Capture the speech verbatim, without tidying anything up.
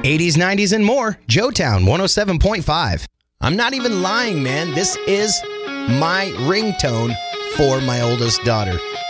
eighties, nineties, and more. Joetown one oh seven point five. I'm not even lying, man. This is my ringtone for my oldest daughter.